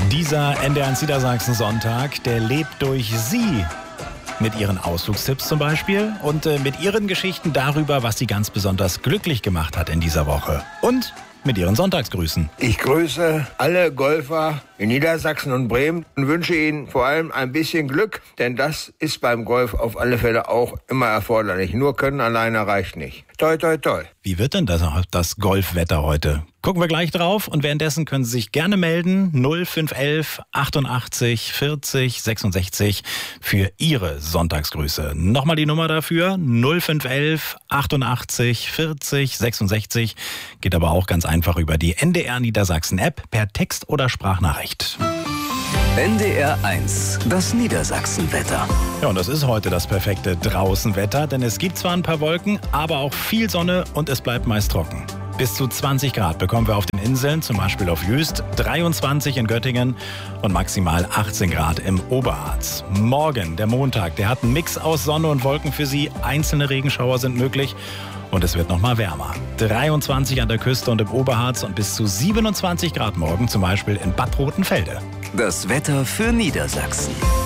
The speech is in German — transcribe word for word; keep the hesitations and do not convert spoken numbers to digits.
Dieser N D R eins Niedersachsen-Sonntag, der lebt durch Sie. Mit Ihren Ausflugstipps zum Beispiel und äh, mit Ihren Geschichten darüber, was Sie ganz besonders glücklich gemacht hat in dieser Woche. Und mit Ihren Sonntagsgrüßen. Ich grüße alle Golfer in Niedersachsen und Bremen und wünsche Ihnen vor allem ein bisschen Glück, denn das ist beim Golf auf alle Fälle auch immer erforderlich. Nur können alleine reicht nicht. Toi, toi, toi. Wie wird denn das, das Golfwetter heute? Gucken wir gleich drauf und währenddessen können Sie sich gerne melden. null fünf elf achtundachtzig vierzig sechsundsechzig für Ihre Sonntagsgrüße. Nochmal die Nummer dafür. null fünf elf achtundachtzig vierzig sechsundsechzig. Geht aber auch ganz einfach über die N D R Niedersachsen App per Text oder Sprachnachricht. N D R eins, das Niedersachsenwetter. Ja, und das ist heute das perfekte Draußenwetter, denn es gibt zwar ein paar Wolken, aber auch viel Sonne und es bleibt meist trocken. Bis zu zwanzig Grad bekommen wir auf den Inseln, zum Beispiel auf Jüst, dreiundzwanzig in Göttingen und maximal achtzehn Grad im Oberharz. Morgen, der Montag, der hat einen Mix aus Sonne und Wolken für Sie. Einzelne Regenschauer sind möglich und es wird noch mal wärmer. dreiundzwanzig an der Küste und im Oberharz und bis zu siebenundzwanzig Grad morgen, zum Beispiel in Bad Rotenfelde. Das Wetter für Niedersachsen.